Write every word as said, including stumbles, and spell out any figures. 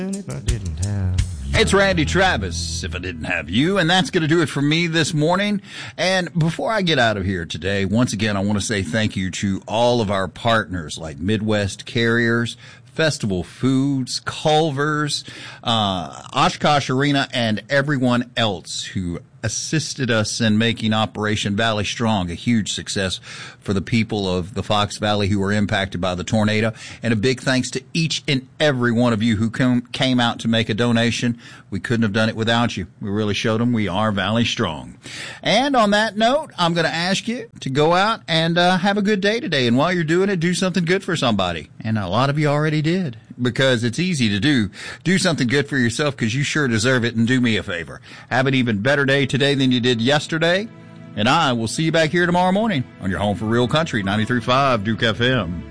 If I didn't have... It's Randy Travis, If I Didn't Have You, and that's going to do it for me this morning. And before I get out of here today, once again, I want to say thank you to all of our partners like Midwest Carriers, Festival Foods, Culver's, uh, Oshkosh Arena, and everyone else who assisted us in making Operation Valley Strong a huge success for the people of the Fox Valley who were impacted by the tornado. And a big thanks to each and every one of you who come, came out to make a donation. We couldn't have done it without you. We really showed them we are Valley Strong. And on that note, I'm going to ask you to go out and uh, have a good day today. And while you're doing it, do something good for somebody. And a lot of you already did, because it's easy to do. Do something good for yourself, because you sure deserve it. And do me a favor. Have an even better day today than you did yesterday. And I will see you back here tomorrow morning on your home for real country, ninety-three point five Duke F M.